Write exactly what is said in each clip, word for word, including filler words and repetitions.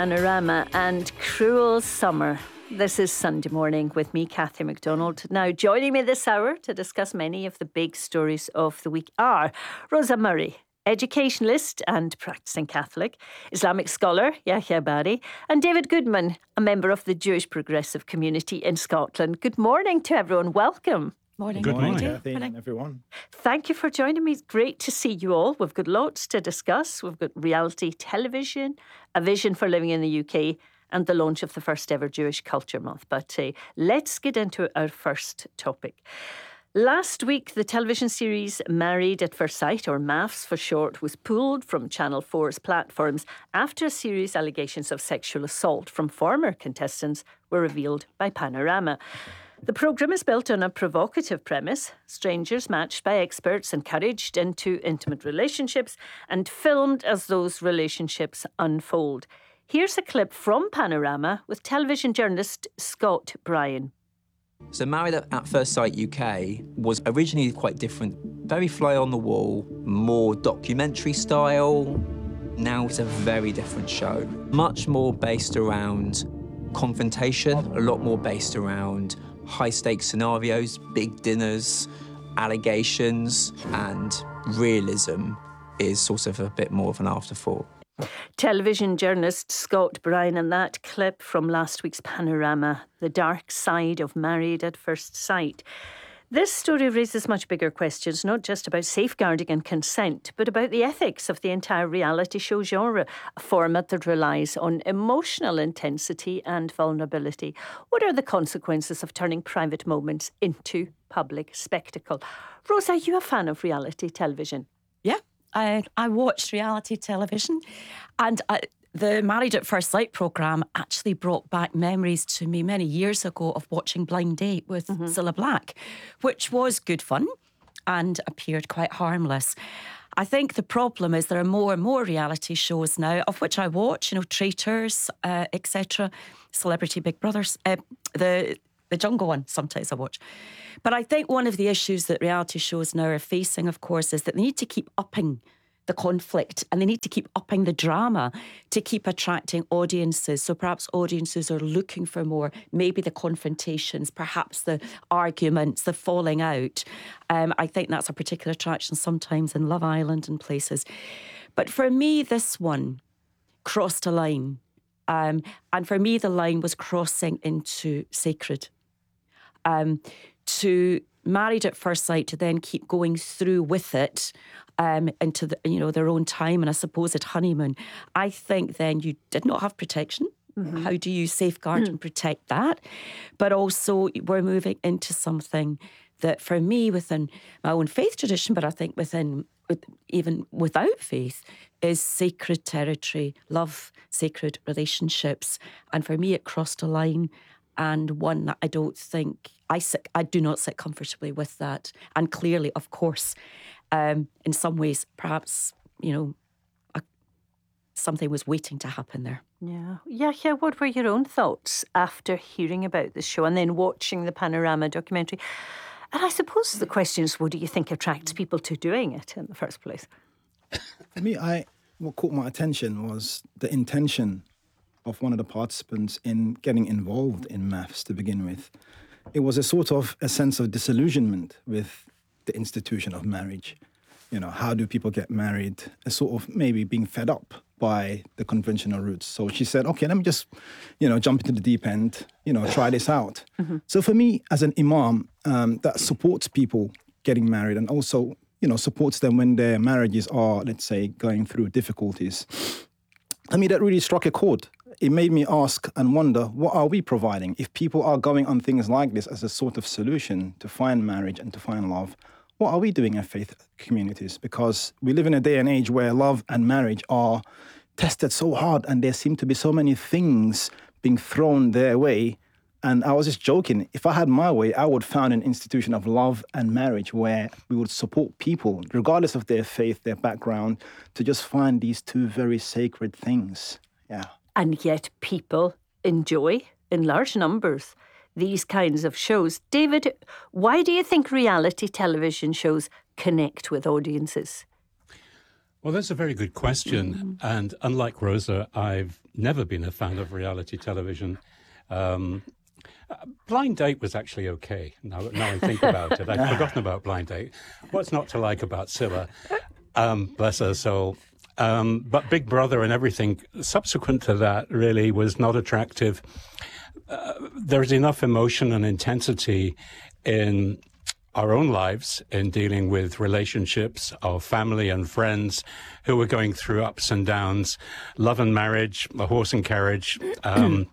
Panorama and Cruel Summer. This is Sunday Morning with me, Cathy McDonald. Now, joining me this hour to discuss many of the big stories of the week are Rosa Murray, educationalist and practicing Catholic, Islamic scholar Yahya Bari, and David Goodman, a member of the Jewish Progressive Community in Scotland. Good morning to everyone. Welcome. Morning. Good morning, morning. Cathy and everyone. Thank you for joining me. It's great to see you all. We've got lots to discuss. We've got reality television, a vision for living in the U K, and the launch of the first ever Jewish Culture Month. But uh, let's get into our first topic. Last week, the television series Married at First Sight, or MAFS for short, was pulled from Channel four's platforms after a series allegations of sexual assault from former contestants were revealed by Panorama. The programme is built on a provocative premise: strangers matched by experts encouraged into intimate relationships and filmed as those relationships unfold. Here's a clip from Panorama with television journalist Scott Bryan. So Married at First Sight U K was originally quite different, very fly on the wall, more documentary style. Now it's a very different show, much more based around confrontation, a lot more based around high-stakes scenarios, big dinners, allegations, and realism is sort of a bit more of an afterthought. Television journalist Scott Bryan, and that clip from last week's Panorama, The Dark Side of Married at First Sight. This story raises much bigger questions, not just about safeguarding and consent, but about the ethics of the entire reality show genre, a format that relies on emotional intensity and vulnerability. What are the consequences of turning private moments into public spectacle? Rosa, are you a fan of reality television? Yeah, I, I watched reality television, and I, the Married at First Sight programme actually brought back memories to me many years ago of watching Blind Date with mm-hmm. Cilla Black, which was good fun and appeared quite harmless. I think the problem is there are more and more reality shows now, of which I watch, you know, Traitors, uh, et cetera, Celebrity Big Brothers, uh, the the Jungle one, sometimes I watch. But I think one of the issues that reality shows now are facing, of course, is that they need to keep upping the conflict and they need to keep upping the drama to keep attracting audiences. So perhaps audiences are looking for more, maybe the confrontations, perhaps the arguments, the falling out. Um, I think that's a particular attraction sometimes in Love Island and places. But for me, this one crossed a line. Um, and for me, the line was crossing into sacred. Um, to Married at First Sight, to then keep going through with it um, into the, you know, their own time and a supposed honeymoon. I think then you did not have protection. Mm-hmm. How do you safeguard mm-hmm. and protect that? But also we're moving into something that for me within my own faith tradition, but I think within even without faith, is sacred territory, love, sacred relationships. And for me it crossed a line, and one that I don't think, I sit, I do not sit comfortably with that. And clearly, of course, um, in some ways, perhaps, you know, a, something was waiting to happen there. Yeah. Yeah, yeah. What were your own thoughts after hearing about the show and then watching the Panorama documentary? And I suppose the question is, what do you think attracts people to doing it in the first place? For me, I what caught my attention was the intention of one of the participants in getting involved in MAFS to begin with. It was a sort of a sense of disillusionment with the institution of marriage. You know, how do people get married? A sort of maybe being fed up by the conventional routes. So she said, okay, let me just, you know, jump into the deep end, you know, try this out. Mm-hmm. So for me, as an imam, um, that supports people getting married and also, you know, supports them when their marriages are, let's say, going through difficulties. I mean, that really struck a chord. It made me ask and wonder, what are we providing? If people are going on things like this as a sort of solution to find marriage and to find love, what are we doing in faith communities? Because we live in a day and age where love and marriage are tested so hard and there seem to be so many things being thrown their way. And I was just joking, if I had my way, I would found an institution of love and marriage where we would support people, regardless of their faith, their background, to just find these two very sacred things. Yeah. And yet people enjoy, in large numbers, these kinds of shows. David, why do you think reality television shows connect with audiences? Well, that's a very good question. Mm-hmm. And unlike Rosa, I've never been a fan of reality television. Um, Blind Date was actually okay. Now, now I think about it, I've forgotten about Blind Date. What's not to like about Cilla? Um, bless her soul. Um, but Big Brother and everything subsequent to that really was not attractive. Uh, there's enough emotion and intensity in our own lives in dealing with relationships, our family and friends who are going through ups and downs, love and marriage, a horse and carriage. Um,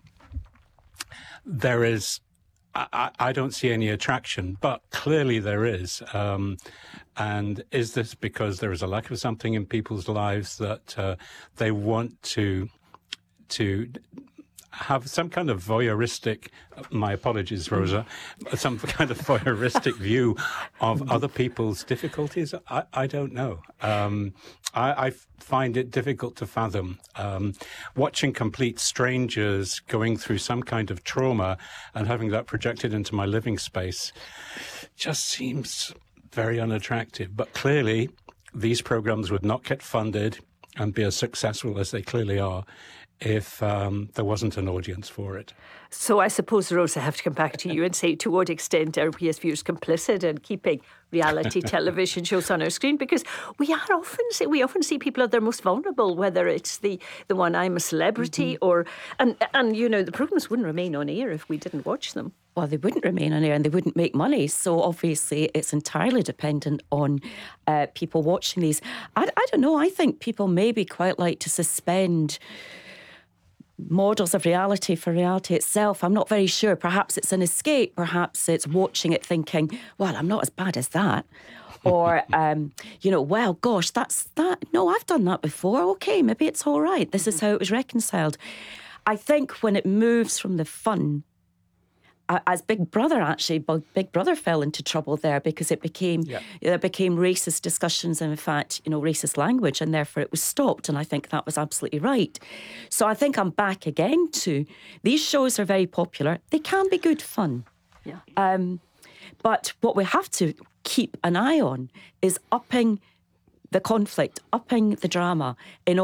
there is, I, I don't see any attraction, but clearly there is. Um, and is this because there is a lack of something in people's lives that uh, they want to to have some kind of voyeuristic, my apologies, Rosa, some kind of voyeuristic view of other people's difficulties? I, I don't know. Um, I, I find it difficult to fathom. Um, watching complete strangers going through some kind of trauma and having that projected into my living space just seems very unattractive. But clearly, these programs would not get funded and be as successful as they clearly are if um, there wasn't an audience for it. So I suppose, Rose, I have to come back to you and say, to what extent are we as viewers complicit in keeping reality television shows on our screen? Because we are often see, we often see people at their most vulnerable, whether it's the, the one I'm a Celebrity mm-hmm. or and and you know the programmes wouldn't remain on air if we didn't watch them. Well, they wouldn't remain on air and they wouldn't make money. So obviously it's entirely dependent on uh, people watching these. I, I don't know. I think people maybe quite like to suspend models of reality for reality itself. I'm not very sure. Perhaps it's an escape. Perhaps it's watching it thinking, well, I'm not as bad as that. Or, um, you know, well, gosh, that's that. No, I've done that before. Okay, maybe it's all right. This is how it was reconciled. I think when it moves from the fun, as Big Brother, actually, Big Brother fell into trouble there because it became yeah. it became racist discussions and, in fact, you know, racist language, and therefore it was stopped. And I think that was absolutely right. So I think I'm back again to these shows are very popular. They can be good fun. Yeah. Um, but what we have to keep an eye on is upping the conflict, upping the drama in